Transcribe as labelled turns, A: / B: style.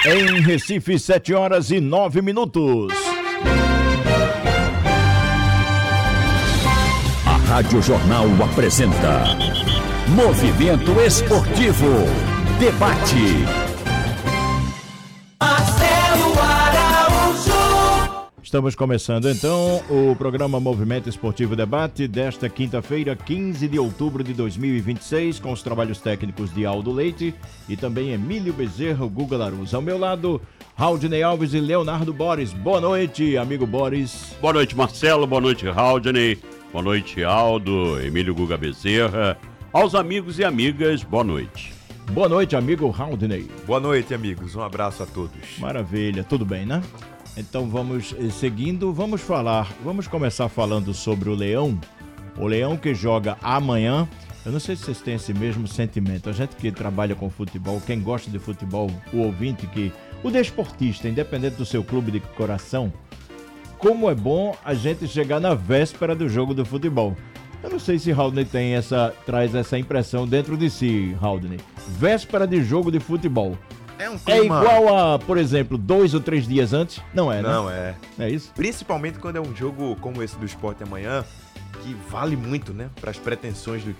A: Em Recife, 7h09.
B: A Rádio Jornal apresenta Movimento Esportivo. Debate.
C: Marcelo Araújo.
A: Estamos começando então o programa Movimento Esportivo Debate desta quinta-feira, 15 de outubro de 2026, com os trabalhos técnicos de Aldo Leite e também Emílio Bezerra, Guga Larus. Ao meu lado, Raudney Alves e Leonardo Boris. Boa noite, amigo Boris.
D: Boa noite, Marcelo. Boa noite, Raudney. Boa noite, Aldo, Emílio Guga Bezerra. Aos amigos e amigas, boa noite.
A: Boa noite, amigo Raudney.
E: Boa noite, amigos. Um abraço a todos.
A: Maravilha, tudo bem, né? Então vamos seguindo, vamos começar falando sobre o Leão que joga amanhã. Eu não sei se vocês têm esse mesmo sentimento, a gente que trabalha com futebol, quem gosta de futebol, o ouvinte, o desportista, independente do seu clube de coração, como é bom a gente chegar na véspera do jogo do futebol. Eu não sei se Raudney traz essa impressão dentro de si, Raudney. Véspera de jogo de futebol.
E: É um clima...
A: É igual a, por exemplo, 2 ou 3 dias antes? Não é, né?
E: Não é.
A: É isso?
E: Principalmente quando é um jogo como esse do Sport amanhã, que vale muito, né? Para as pretensões do